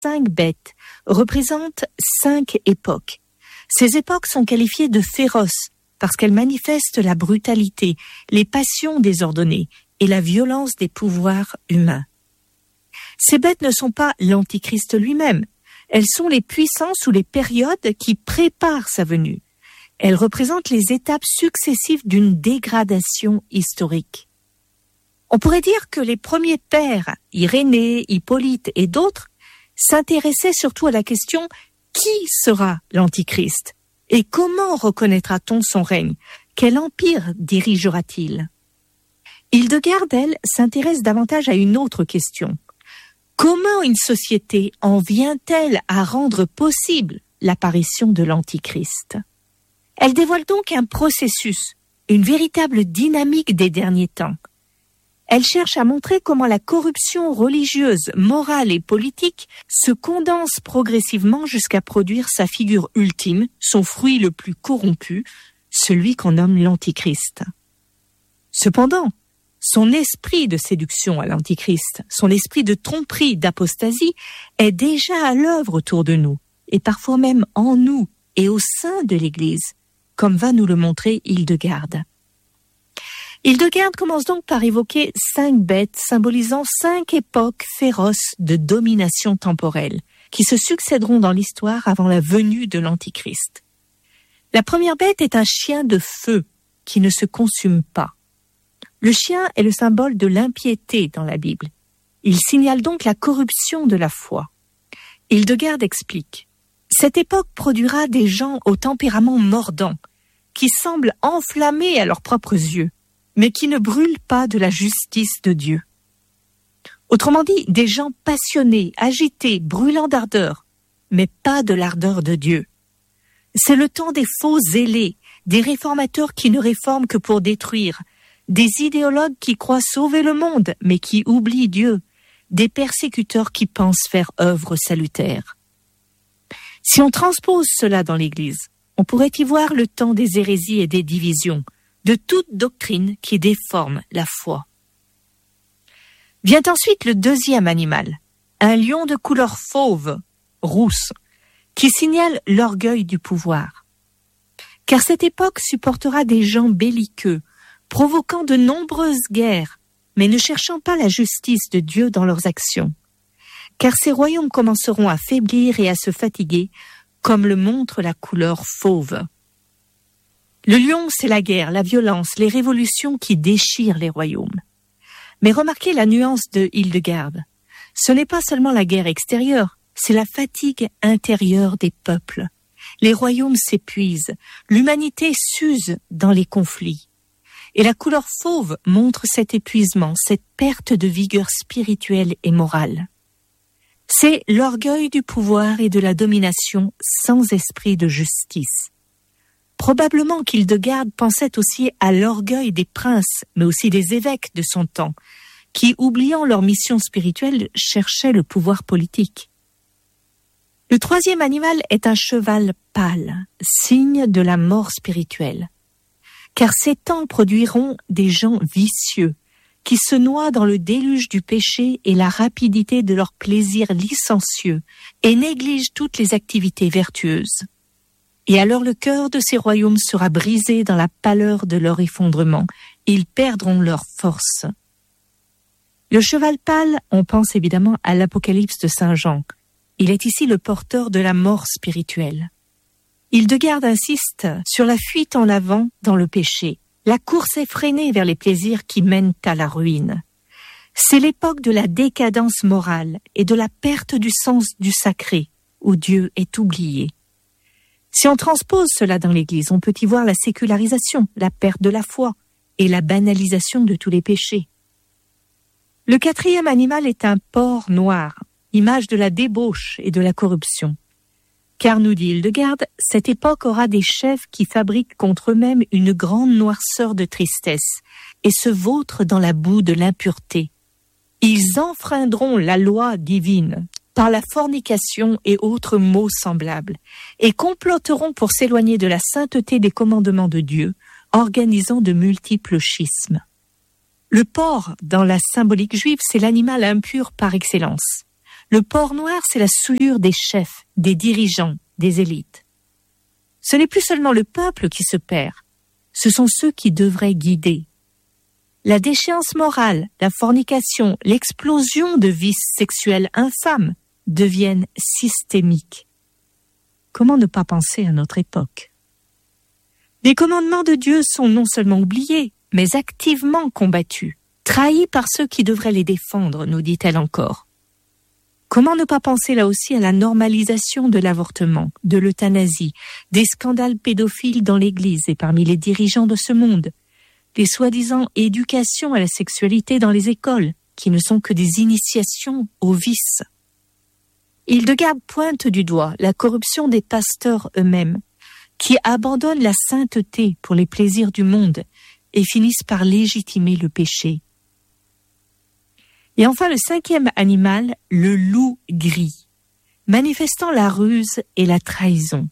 5 bêtes représentent 5 époques. Ces époques sont qualifiées de féroces parce qu'elles manifestent la brutalité, les passions désordonnées et la violence des pouvoirs humains. Ces bêtes ne sont pas l'Antichrist lui-même. Elles sont les puissances ou les périodes qui préparent sa venue. Elles représentent les étapes successives d'une dégradation historique. On pourrait dire que les premiers pères, Irénée, Hippolyte et d'autres, s'intéressaient surtout à la question « Qui sera l'Antichrist ?» et comment reconnaîtra-t-on son règne? Quel empire dirigera-t-il? Hildegarde, elle, s'intéresse davantage à une autre question. Comment une société en vient-elle à rendre possible l'apparition de l'Antichrist? Elle dévoile donc un processus, une véritable dynamique des derniers temps. Elle cherche à montrer comment la corruption religieuse, morale et politique se condense progressivement jusqu'à produire sa figure ultime, son fruit le plus corrompu, celui qu'on nomme l'Antichrist. Cependant, son esprit de séduction à l'Antichrist, son esprit de tromperie, d'apostasie, est déjà à l'œuvre autour de nous, et parfois même en nous et au sein de l'Église, comme va nous le montrer Hildegarde. Hildegarde commence donc par évoquer 5 bêtes symbolisant 5 époques féroces de domination temporelle qui se succéderont dans l'histoire avant la venue de l'Antichrist. La première bête est un chien de feu qui ne se consume pas. Le chien est le symbole de l'impiété dans la Bible. Il signale donc la corruption de la foi. Hildegarde explique « Cette époque produira des gens au tempérament mordant, qui semblent enflammés à leurs propres yeux, mais qui ne brûlent pas de la justice de Dieu. Autrement dit, des gens passionnés, agités, brûlants d'ardeur, mais pas de l'ardeur de Dieu. C'est le temps des faux zélés, des réformateurs qui ne réforment que pour détruire, des idéologues qui croient sauver le monde, mais qui oublient Dieu, des persécuteurs qui pensent faire œuvre salutaire. Si on transpose cela dans l'Église, on pourrait y voir le temps des hérésies et des divisions, de toute doctrine qui déforme la foi. Vient ensuite le deuxième animal, un lion de couleur fauve, rousse, qui signale l'orgueil du pouvoir. Car cette époque supportera des gens belliqueux, provoquant de nombreuses guerres, mais ne cherchant pas la justice de Dieu dans leurs actions. Car ces royaumes commenceront à faiblir et à se fatiguer, comme le montre la couleur fauve. Le lion, c'est la guerre, la violence, les révolutions qui déchirent les royaumes. Mais remarquez la nuance de Hildegarde. Ce n'est pas seulement la guerre extérieure, c'est la fatigue intérieure des peuples. Les royaumes s'épuisent, l'humanité s'use dans les conflits. Et la couleur fauve montre cet épuisement, cette perte de vigueur spirituelle et morale. C'est l'orgueil du pouvoir et de la domination sans esprit de justice. Probablement qu'Hildegarde pensait aussi à l'orgueil des princes, mais aussi des évêques de son temps, qui, oubliant leur mission spirituelle, cherchaient le pouvoir politique. Le troisième animal est un cheval pâle, signe de la mort spirituelle. Car ces temps produiront des gens vicieux, qui se noient dans le déluge du péché et la rapidité de leurs plaisirs licencieux, et négligent toutes les activités vertueuses. Et alors le cœur de ces royaumes sera brisé dans la pâleur de leur effondrement. Ils perdront leur force. Le cheval pâle, on pense évidemment à l'Apocalypse de Saint Jean. Il est ici le porteur de la mort spirituelle. Hildegarde insiste sur la fuite en avant dans le péché, la course effrénée vers les plaisirs qui mènent à la ruine. C'est l'époque de la décadence morale et de la perte du sens du sacré, où Dieu est oublié. Si on transpose cela dans l'Église, on peut y voir la sécularisation, la perte de la foi et la banalisation de tous les péchés. Le quatrième animal est un porc noir, image de la débauche et de la corruption. Car, nous dit Hildegarde, cette époque aura des chefs qui fabriquent contre eux-mêmes une grande noirceur de tristesse et se vautrent dans la boue de l'impureté. Ils enfreindront la loi divine par la fornication et autres maux semblables, et comploteront pour s'éloigner de la sainteté des commandements de Dieu, organisant de multiples schismes. Le porc, dans la symbolique juive, c'est l'animal impur par excellence. Le port noir, c'est la souillure des chefs, des dirigeants, des élites. Ce n'est plus seulement le peuple qui se perd, ce sont ceux qui devraient guider. La déchéance morale, la fornication, l'explosion de vices sexuels infâmes deviennent systémiques. Comment ne pas penser à notre époque? Les commandements de Dieu sont non seulement oubliés, mais activement combattus, trahis par ceux qui devraient les défendre, nous dit-elle encore. Comment ne pas penser là aussi à la normalisation de l'avortement, de l'euthanasie, des scandales pédophiles dans l'Église et parmi les dirigeants de ce monde, les soi-disant éducations à la sexualité dans les écoles, qui ne sont que des initiations aux vices. Hildegard pointe du doigt la corruption des pasteurs eux-mêmes, qui abandonnent la sainteté pour les plaisirs du monde et finissent par légitimer le péché. Et enfin le 5e animal, le loup gris, manifestant la ruse et la trahison.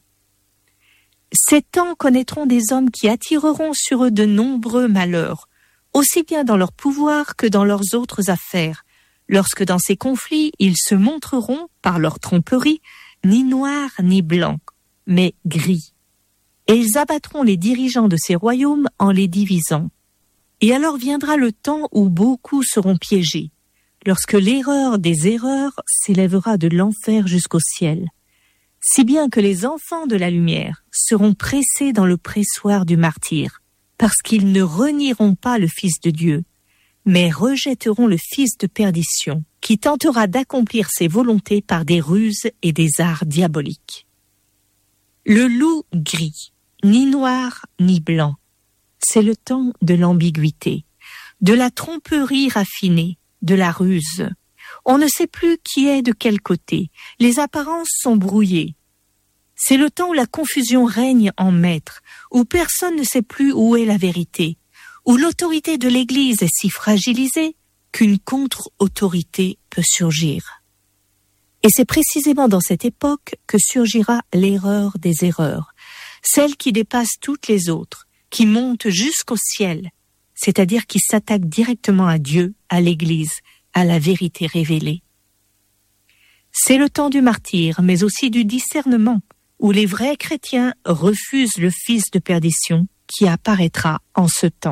Ces temps connaîtront des hommes qui attireront sur eux de nombreux malheurs, aussi bien dans leur pouvoir que dans leurs autres affaires, lorsque dans ces conflits ils se montreront, par leur tromperie, ni noirs ni blancs, mais gris. Et ils abattront les dirigeants de ces royaumes en les divisant. Et alors viendra le temps où beaucoup seront piégés, lorsque l'erreur des erreurs s'élèvera de l'enfer jusqu'au ciel, si bien que les enfants de la lumière seront pressés dans le pressoir du martyre, parce qu'ils ne renieront pas le Fils de Dieu, mais rejetteront le fils de perdition, qui tentera d'accomplir ses volontés par des ruses et des arts diaboliques. Le loup gris, ni noir ni blanc, c'est le temps de l'ambiguïté, de la tromperie raffinée, de la ruse. On ne sait plus qui est de quel côté, les apparences sont brouillées. C'est le temps où la confusion règne en maître, où personne ne sait plus où est la vérité, où l'autorité de l'Église est si fragilisée qu'une contre-autorité peut surgir. Et c'est précisément dans cette époque que surgira l'erreur des erreurs, celle qui dépasse toutes les autres, qui monte jusqu'au ciel, c'est-à-dire qui s'attaque directement à Dieu, à l'Église, à la vérité révélée. C'est le temps du martyre, mais aussi du discernement, où les vrais chrétiens refusent le fils de perdition qui apparaîtra en ce temps.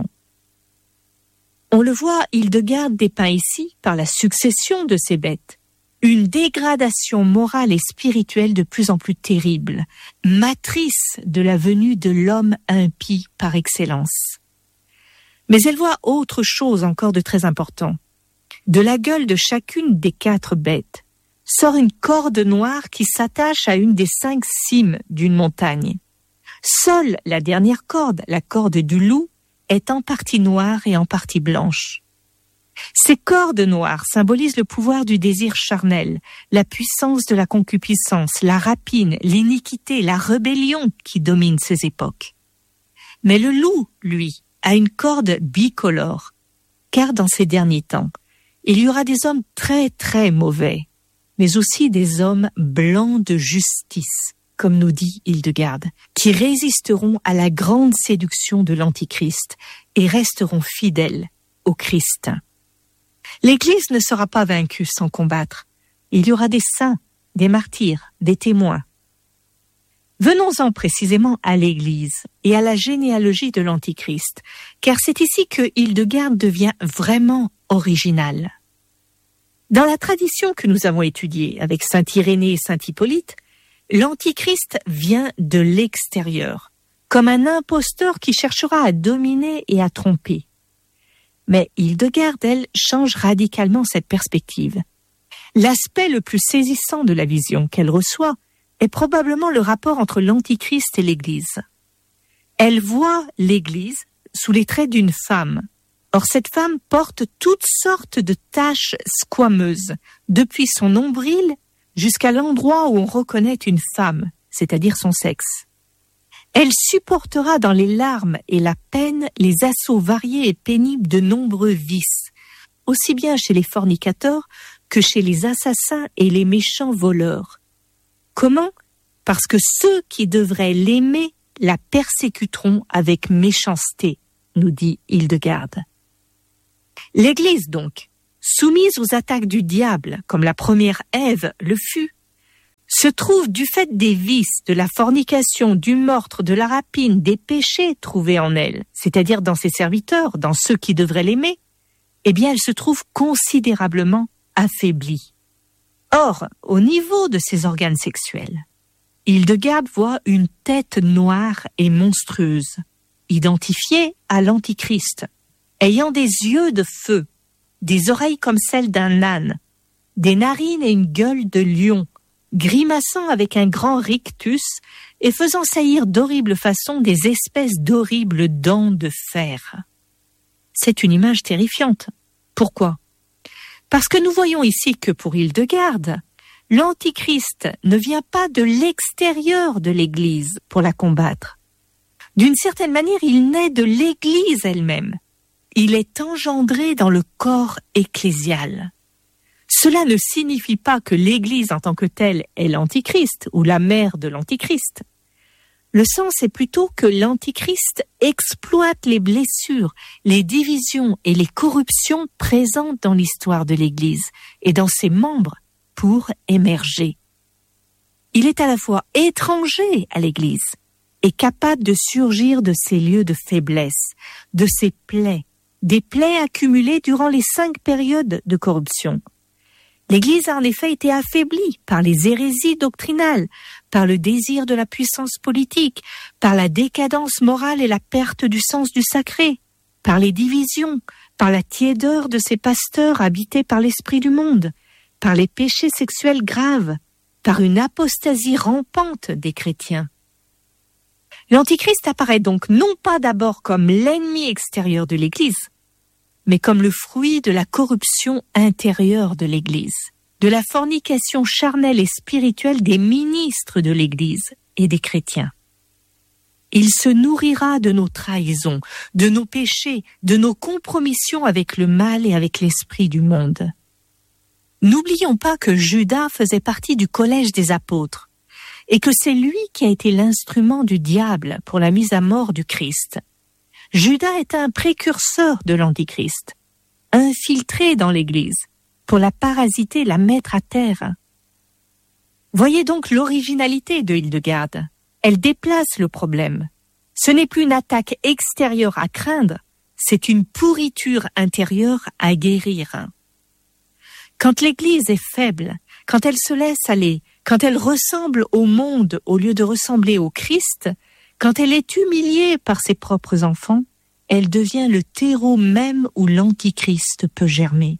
On le voit, Hildegard dépeint ici, par la succession de ces bêtes, une dégradation morale et spirituelle de plus en plus terrible, matrice de la venue de l'homme impie par excellence. Mais elle voit autre chose encore de très important. De la gueule de chacune des 4 bêtes sort une corde noire qui s'attache à une des 5 cimes d'une montagne. Seule la dernière corde, la corde du loup, est en partie noire et en partie blanche. Ces cordes noires symbolisent le pouvoir du désir charnel, la puissance de la concupiscence, la rapine, l'iniquité, la rébellion qui dominent ces époques. Mais le loup, lui, a une corde bicolore, car dans ces derniers temps, il y aura des hommes très très mauvais, mais aussi des hommes blancs de justice, comme nous dit Hildegard, qui résisteront à la grande séduction de l'Antichrist et resteront fidèles au Christ. L'Église ne sera pas vaincue sans combattre. Il y aura des saints, des martyrs, des témoins. Venons-en précisément à l'Église et à la généalogie de l'Antichrist, car c'est ici que Hildegard devient vraiment originale. Dans la tradition que nous avons étudiée avec saint Irénée et saint Hippolyte, l'Antichrist vient de l'extérieur, comme un imposteur qui cherchera à dominer et à tromper. Mais Hildegard, elle, change radicalement cette perspective. L'aspect le plus saisissant de la vision qu'elle reçoit est probablement le rapport entre l'Antichrist et l'Église. Elle voit l'Église sous les traits d'une femme. Or, cette femme porte toutes sortes de taches squameuses, depuis son nombril jusqu'à l'endroit où on reconnaît une femme, c'est-à-dire son sexe. Elle supportera dans les larmes et la peine les assauts variés et pénibles de nombreux vices, aussi bien chez les fornicateurs que chez les assassins et les méchants voleurs. Comment ? Parce que ceux qui devraient l'aimer la persécuteront avec méchanceté, nous dit Hildegard. L'Église, donc, soumise aux attaques du diable, comme la première Ève le fut, se trouve du fait des vices, de la fornication, du meurtre, de la rapine, des péchés trouvés en elle, c'est-à-dire dans ses serviteurs, dans ceux qui devraient l'aimer, eh bien elle se trouve considérablement affaiblie. Or, au niveau de ses organes sexuels, Hildegarde voit une tête noire et monstrueuse, identifiée à l'Antichrist, ayant des yeux de feu, des oreilles comme celles d'un âne, des narines et une gueule de lion, grimaçant avec un grand rictus et faisant saillir d'horribles façons des espèces d'horribles dents de fer. C'est une image terrifiante. Pourquoi ? Parce que nous voyons ici que pour Hildegarde, l'Antichrist ne vient pas de l'extérieur de l'Église pour la combattre. D'une certaine manière, il naît de l'Église elle-même. Il est engendré dans le corps ecclésial. Cela ne signifie pas que l'Église en tant que telle est l'Antichrist ou la mère de l'Antichrist. Le sens est plutôt que l'Antichrist exploite les blessures, les divisions et les corruptions présentes dans l'histoire de l'Église et dans ses membres pour émerger. Il est à la fois étranger à l'Église et capable de surgir de ses lieux de faiblesse, de ses plaies, des plaies accumulées durant les 5 périodes de corruption. L'Église a en effet été affaiblie par les hérésies doctrinales, par le désir de la puissance politique, par la décadence morale et la perte du sens du sacré, par les divisions, par la tiédeur de ses pasteurs habités par l'esprit du monde, par les péchés sexuels graves, par une apostasie rampante des chrétiens. L'Antichrist apparaît donc non pas d'abord comme l'ennemi extérieur de l'Église, mais comme le fruit de la corruption intérieure de l'Église, de la fornication charnelle et spirituelle des ministres de l'Église et des chrétiens. Il se nourrira de nos trahisons, de nos péchés, de nos compromissions avec le mal et avec l'esprit du monde. N'oublions pas que Judas faisait partie du collège des apôtres et que c'est lui qui a été l'instrument du diable pour la mise à mort du Christ. Judas est un précurseur de l'Antichrist, infiltré dans l'Église, pour la parasiter, la mettre à terre. Voyez donc l'originalité de Hildegarde. Elle déplace le problème. Ce n'est plus une attaque extérieure à craindre, c'est une pourriture intérieure à guérir. Quand l'Église est faible, quand elle se laisse aller, quand elle ressemble au monde au lieu de ressembler au Christ, quand elle est humiliée par ses propres enfants, elle devient le terreau même où l'Antichrist peut germer.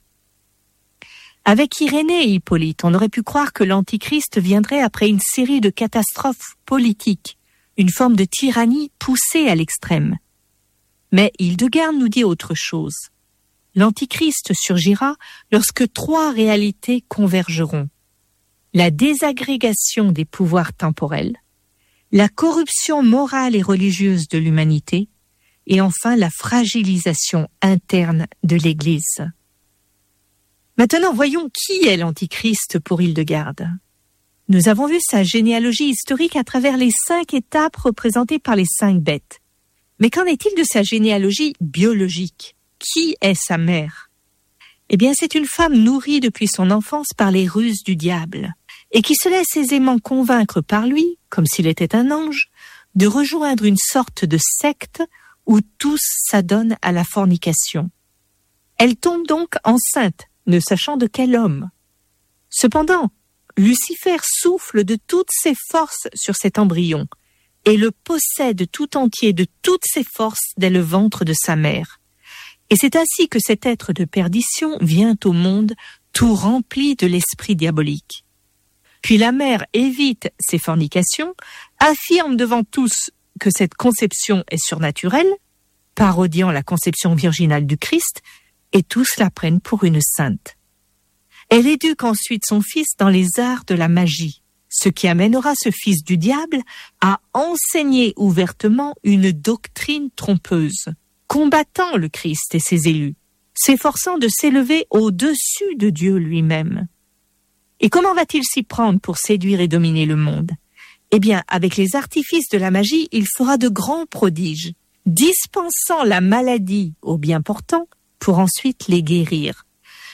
Avec Irénée et Hippolyte, on aurait pu croire que l'Antichrist viendrait après une série de catastrophes politiques, une forme de tyrannie poussée à l'extrême. Mais Hildegarde nous dit autre chose. L'Antichrist surgira lorsque 3 réalités convergeront. La désagrégation des pouvoirs temporels, la corruption morale et religieuse de l'humanité, et enfin la fragilisation interne de l'Église. Maintenant, voyons qui est l'Antichrist pour Hildegarde. Nous avons vu sa généalogie historique à travers les 5 étapes représentées par les 5 bêtes. Mais qu'en est-il de sa généalogie biologique ? Qui est sa mère ? Eh bien, c'est une femme nourrie depuis son enfance par les ruses du diable, et qui se laisse aisément convaincre par lui, comme s'il était un ange, de rejoindre une sorte de secte où tous s'adonnent à la fornication. Elle tombe donc enceinte, ne sachant de quel homme. Cependant, Lucifer souffle de toutes ses forces sur cet embryon et le possède tout entier de toutes ses forces dès le ventre de sa mère. Et c'est ainsi que cet être de perdition vient au monde tout rempli de l'esprit diabolique. Puis la mère évite ces fornications, affirme devant tous que cette conception est surnaturelle, parodiant la conception virginale du Christ, et tous la prennent pour une sainte. Elle éduque ensuite son fils dans les arts de la magie, ce qui amènera ce fils du diable à enseigner ouvertement une doctrine trompeuse, combattant le Christ et ses élus, s'efforçant de s'élever au-dessus de Dieu lui-même. Et comment va-t-il s'y prendre pour séduire et dominer le monde ? Eh bien, avec les artifices de la magie, il fera de grands prodiges, dispensant la maladie aux bien portants pour ensuite les guérir.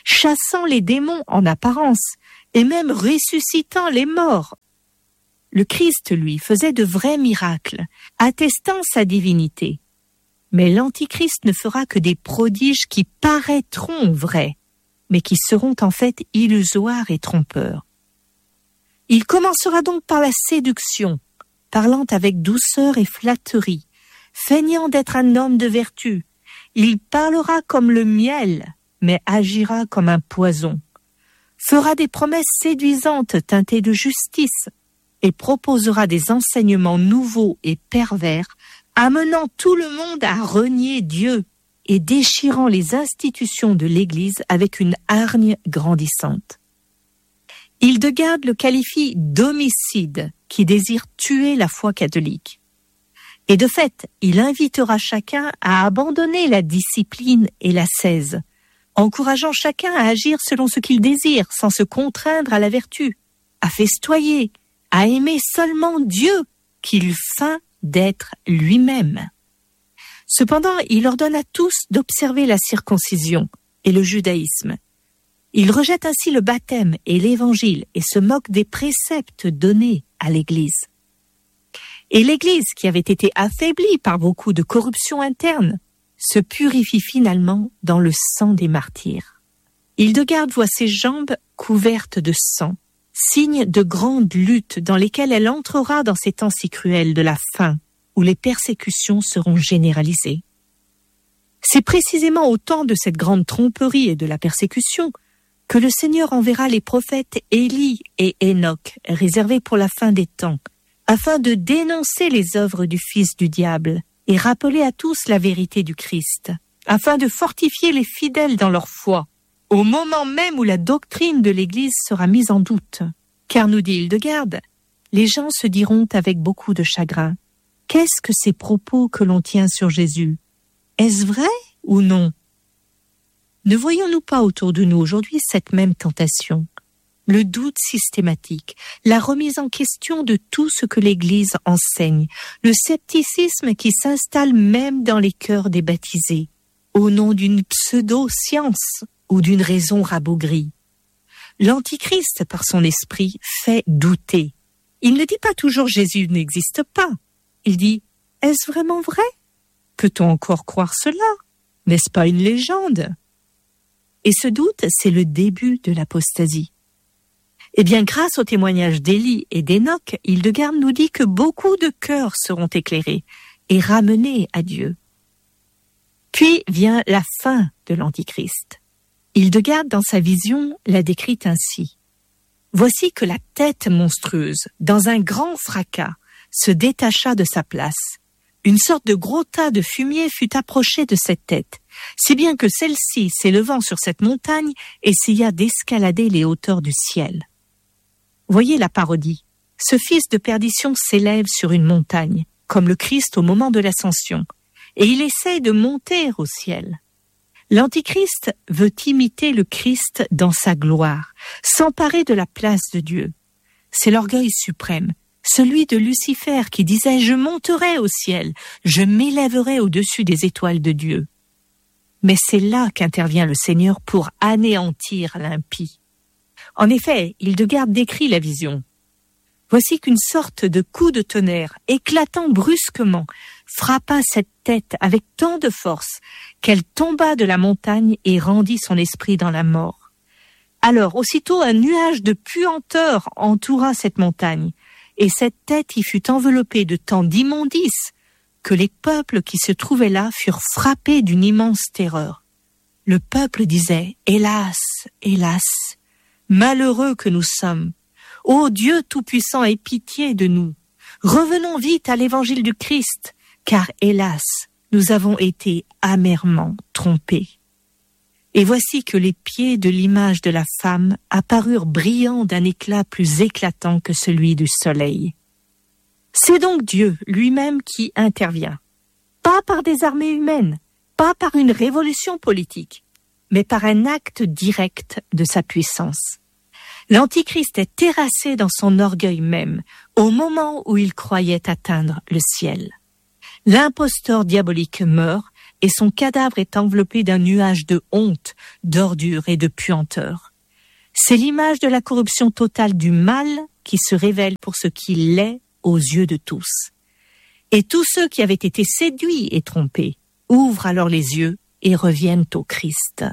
chassant les démons en apparence et même ressuscitant les morts. Le Christ, lui, faisait de vrais miracles, attestant sa divinité. Mais l'Antichrist ne fera que des prodiges qui paraîtront vrais, mais qui seront en fait illusoires et trompeurs. Il commencera donc par la séduction, parlant avec douceur et flatterie, feignant d'être un homme de vertu. Il parlera comme le miel, mais agira comme un poison, fera des promesses séduisantes teintées de justice et proposera des enseignements nouveaux et pervers, amenant tout le monde à renier Dieu et déchirant les institutions de l'Église avec une hargne grandissante. Hildegarde le qualifie d'homicide qui désire tuer la foi catholique. Et de fait, il invitera chacun à abandonner la discipline et l'ascèse, encourageant chacun à agir selon ce qu'il désire, sans se contraindre à la vertu, à festoyer, à aimer seulement Dieu, qu'il feint d'être lui-même. Cependant, il ordonne à tous d'observer la circoncision et le judaïsme. Il rejette ainsi le baptême et l'évangile et se moque des préceptes donnés à l'Église. Et l'Église, qui avait été affaiblie par beaucoup de corruption interne, se purifie finalement dans le sang des martyrs. Hildegarde voit ses jambes couvertes de sang, signe de grandes luttes dans lesquelles elle entrera dans ces temps si cruels de la faim, où les persécutions seront généralisées. C'est précisément au temps de cette grande tromperie et de la persécution que le Seigneur enverra les prophètes Élie et Enoch, réservés pour la fin des temps, afin de dénoncer les œuvres du fils du diable et rappeler à tous la vérité du Christ, afin de fortifier les fidèles dans leur foi, au moment même où la doctrine de l'Église sera mise en doute. Car, nous dit Hildegarde, les gens se diront avec beaucoup de chagrin, « Qu'est-ce que ces propos que l'on tient sur Jésus? Est-ce vrai ou non ?» Ne voyons-nous pas autour de nous aujourd'hui cette même tentation? Le doute systématique, la remise en question de tout ce que l'Église enseigne, le scepticisme qui s'installe même dans les cœurs des baptisés, au nom d'une pseudo-science ou d'une raison rabougrie. L'Antichrist, par son esprit, fait douter. Il ne dit pas toujours « Jésus n'existe pas ». Il dit « Est-ce vraiment vrai? Peut-on encore croire cela? N'est-ce pas une légende ?» Et ce doute, c'est le début de l'apostasie. Eh bien, grâce au témoignage d'Élie et d'Enoch, Hildegarde nous dit que beaucoup de cœurs seront éclairés et ramenés à Dieu. Puis vient la fin de l'Antichrist. Hildegarde, dans sa vision, la décrit ainsi. « Voici que la tête monstrueuse, dans un grand fracas, se détacha de sa place. Une sorte de gros tas de fumier fut approché de cette tête, si bien que celle-ci, s'élevant sur cette montagne, essaya d'escalader les hauteurs du ciel. » Voyez la parodie. Ce fils de perdition s'élève sur une montagne, comme le Christ au moment de l'ascension, et il essaye de monter au ciel. L'Antichrist veut imiter le Christ dans sa gloire, s'emparer de la place de Dieu. C'est l'orgueil suprême, celui de Lucifer qui disait « Je monterai au ciel, je m'élèverai au-dessus des étoiles de Dieu ». Mais c'est là qu'intervient le Seigneur pour anéantir l'impie. En effet, Hildegarde décrit la vision. Voici qu'une sorte de coup de tonnerre, éclatant brusquement, frappa cette tête avec tant de force qu'elle tomba de la montagne et rendit son esprit dans la mort. Alors, aussitôt, un nuage de puanteur entoura cette montagne, et cette tête y fut enveloppée de tant d'immondices que les peuples qui se trouvaient là furent frappés d'une immense terreur. Le peuple disait « Hélas, hélas !» Malheureux que nous sommes. Ô Dieu Tout-Puissant, aie pitié de nous. Revenons vite à l'évangile du Christ, car hélas, nous avons été amèrement trompés. Et voici que les pieds de l'image de la femme apparurent brillants d'un éclat plus éclatant que celui du soleil. C'est donc Dieu lui-même qui intervient. Pas par des armées humaines, pas par une révolution politique, mais par un acte direct de sa puissance. L'Antichrist est terrassé dans son orgueil même, au moment où il croyait atteindre le ciel. L'imposteur diabolique meurt et son cadavre est enveloppé d'un nuage de honte, d'ordure et de puanteur. C'est l'image de la corruption totale du mal qui se révèle pour ce qu'il est aux yeux de tous. Et tous ceux qui avaient été séduits et trompés ouvrent alors les yeux et reviennent au Christ.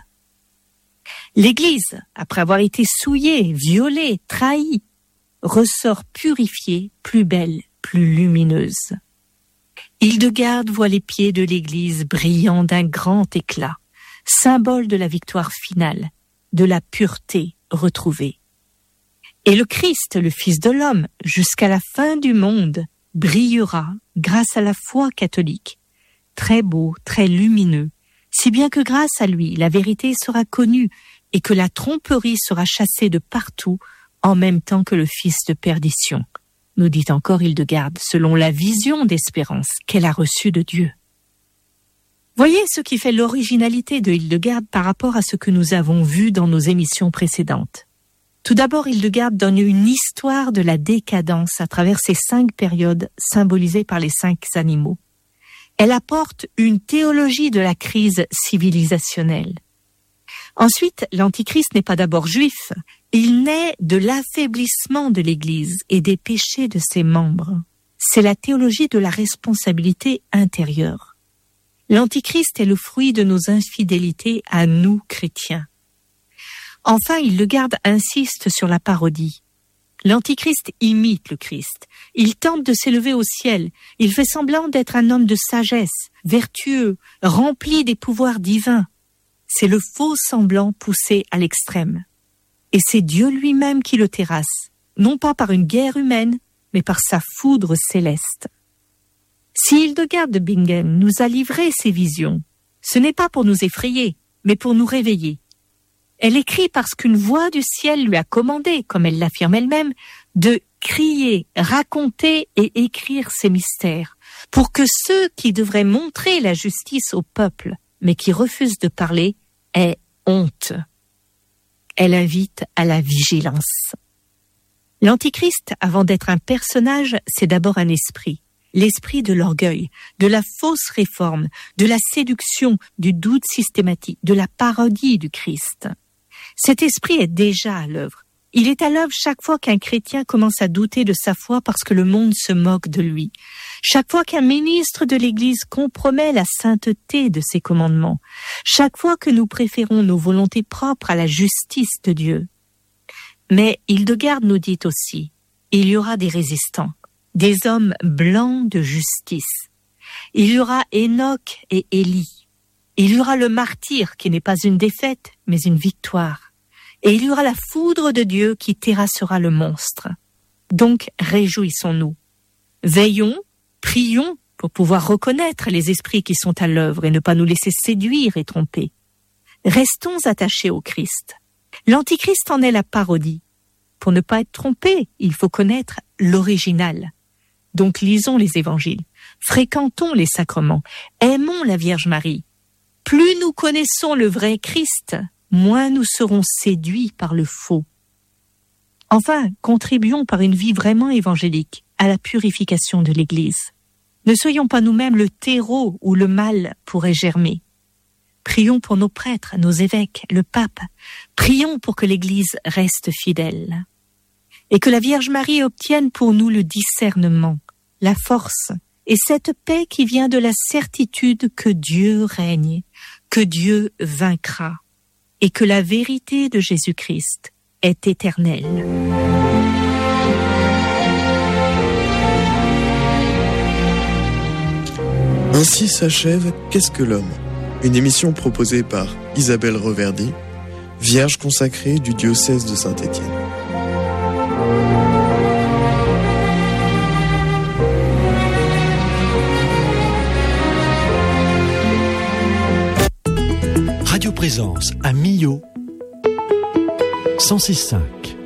L'Église, après avoir été souillée, violée, trahie, ressort purifiée, plus belle, plus lumineuse. Hildegarde voit les pieds de l'Église brillant d'un grand éclat, symbole de la victoire finale, de la pureté retrouvée. Et le Christ, le Fils de l'homme, jusqu'à la fin du monde, brillera grâce à la foi catholique, très beau, très lumineux, si bien que grâce à lui, la vérité sera connue et que la tromperie sera chassée de partout en même temps que le fils de perdition, nous dit encore Hildegarde, selon la vision d'espérance qu'elle a reçue de Dieu. Voyez ce qui fait l'originalité de Hildegarde par rapport à ce que nous avons vu dans nos émissions précédentes. Tout d'abord, Hildegarde donne une histoire de la décadence à travers ces 5 périodes symbolisées par les 5 animaux. Elle apporte une théologie de la crise civilisationnelle. Ensuite, l'Antichrist n'est pas d'abord juif, il naît de l'affaiblissement de l'Église et des péchés de ses membres. C'est la théologie de la responsabilité intérieure. L'Antichrist est le fruit de nos infidélités à nous, chrétiens. Enfin, Hildegarde insiste sur la parodie. L'Antichrist imite le Christ. Il tente de s'élever au ciel. Il fait semblant d'être un homme de sagesse, vertueux, rempli des pouvoirs divins. C'est le faux semblant poussé à l'extrême. Et c'est Dieu lui-même qui le terrasse, non pas par une guerre humaine, mais par sa foudre céleste. Si Hildegarde de Bingen nous a livré ces visions, ce n'est pas pour nous effrayer, mais pour nous réveiller. Elle écrit parce qu'une voix du ciel lui a commandé, comme elle l'affirme elle-même, de crier, raconter et écrire ces mystères, pour que ceux qui devraient montrer la justice au peuple, mais qui refusent de parler, aient honte. Elle invite à la vigilance. L'Antichrist, avant d'être un personnage, c'est d'abord un esprit. L'esprit de l'orgueil, de la fausse réforme, de la séduction, du doute systématique, de la parodie du Christ. Cet esprit est déjà à l'œuvre. Il est à l'œuvre chaque fois qu'un chrétien commence à douter de sa foi parce que le monde se moque de lui. Chaque fois qu'un ministre de l'Église compromet la sainteté de ses commandements. Chaque fois que nous préférons nos volontés propres à la justice de Dieu. Mais Hildegarde nous dit aussi, il y aura des résistants, des hommes blancs de justice. Il y aura Enoch et Élie. Il y aura le martyr qui n'est pas une défaite, mais une victoire. Et il y aura la foudre de Dieu qui terrassera le monstre. Donc, réjouissons-nous. Veillons, prions pour pouvoir reconnaître les esprits qui sont à l'œuvre et ne pas nous laisser séduire et tromper. Restons attachés au Christ. L'Antichrist en est la parodie. Pour ne pas être trompé, il faut connaître l'original. Donc, lisons les évangiles, fréquentons les sacrements, aimons la Vierge Marie. Plus nous connaissons le vrai Christ, moins nous serons séduits par le faux. Enfin, contribuons par une vie vraiment évangélique à la purification de l'Église. Ne soyons pas nous-mêmes le terreau où le mal pourrait germer. Prions pour nos prêtres, nos évêques, le pape. Prions pour que l'Église reste fidèle. Et que la Vierge Marie obtienne pour nous le discernement, la force et cette paix qui vient de la certitude que Dieu règne, que Dieu vaincra. Et que la vérité de Jésus-Christ est éternelle. Ainsi s'achève Qu'est-ce que l'homme ? Une émission proposée par Isabelle Reverdy, vierge consacrée du diocèse de Saint-Étienne. Radio Présence à Millau 106.5.